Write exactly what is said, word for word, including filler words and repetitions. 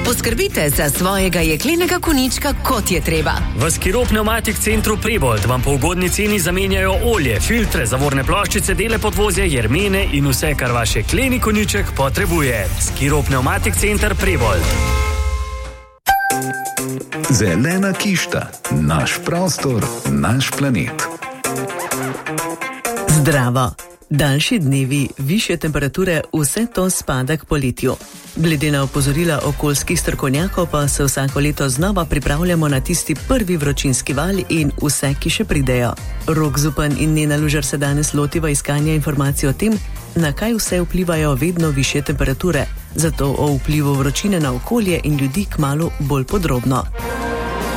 Poskrbite za svojega jeklenega konjička, kot je treba. V Skiro Pneumatik Centru Prebold vam po ugodni ceni zamenjajo olje, filtre, zavorne ploščice, dele podvozja, jermene in vse, kar vaš jekleni konjiček potrebuje. Skiro Pneumatik Center Prebold. Zelena kišta. Naš prostor, naš planet. Zdravo. Daljši dnevi, višje temperature, vse to spada k poletju. Glede na opozorila okoljskih strokovnjakov pa se vsako leto znova pripravljamo na tisti prvi vročinski val in vse, ki še pridejo. Rok Zupan in Nena Lužar se danes lotiva iskanja informacij o tem, na kaj vse vplivajo vedno višje temperature, zato o vplivu vročine na okolje in ljudi kmalu bolj podrobno.